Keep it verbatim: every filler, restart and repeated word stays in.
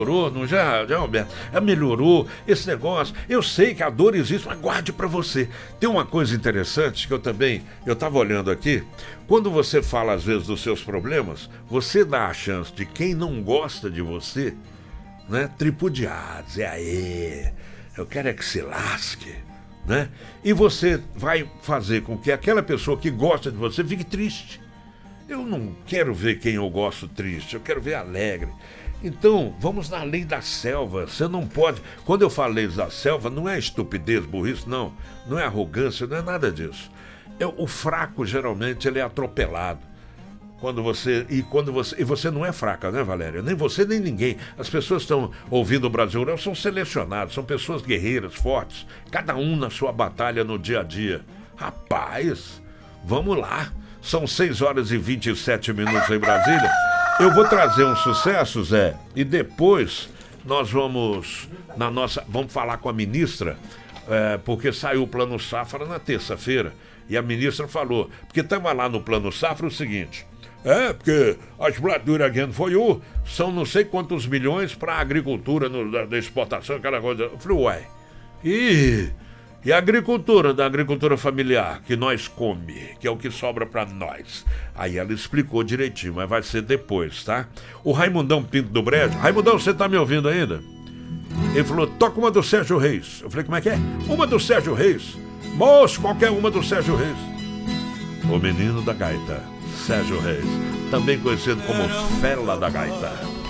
melhorou, não já, já, Alberto? Já melhorou esse negócio. Eu sei que a dor existe, mas guarde pra você. Tem uma coisa interessante que eu também, eu tava olhando aqui. Quando você fala às vezes dos seus problemas, você dá a chance de quem não gosta de você, né, tripudiar, dizer, aê, eu quero é que se lasque, né? E você vai fazer com que aquela pessoa que gosta de você fique triste. Eu não quero ver quem eu gosto triste, eu quero ver alegre. Então, vamos na lei da selva. Você não pode... Quando eu falo lei da selva, não é estupidez, burrice, não. Não é arrogância, não é nada disso. É, o fraco, geralmente, ele é atropelado. Quando você... E, quando você, e você não é fraca, né, Valéria? Nem você, nem ninguém. As pessoas que estão ouvindo o Brasil Rural são selecionadas, são pessoas guerreiras, fortes. Cada um na sua batalha no dia a dia. Rapaz, vamos lá. São seis horas e vinte e sete minutos em Brasília. Eu vou trazer um sucesso, Zé, e depois nós vamos na nossa, vamos falar com a ministra, é, porque saiu o Plano Safra na terça-feira, e a ministra falou, porque estava lá no Plano Safra o seguinte, é, porque a exploratura again for you são não sei quantos milhões para a agricultura, no, da, da exportação, aquela coisa. Eu falei, ué, e... E a agricultura, da agricultura familiar, que nós come, que é o que sobra para nós. Aí ela explicou direitinho, mas vai ser depois, tá? O Raimundão Pinto do Brejo. Raimundão, você tá me ouvindo ainda? Ele falou, toca uma do Sérgio Reis. Eu falei, como é que é? Uma do Sérgio Reis. Moço, qualquer uma do Sérgio Reis. O menino da gaita, Sérgio Reis. Também conhecido como Fela da Gaita.